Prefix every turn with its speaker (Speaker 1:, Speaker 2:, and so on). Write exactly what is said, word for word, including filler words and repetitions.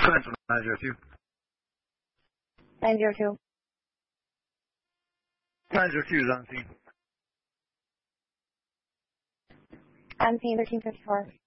Speaker 1: Central nine zero two.
Speaker 2: nine zero two.
Speaker 1: nine zero two is on scene.
Speaker 2: On scene thirteen fifty-four.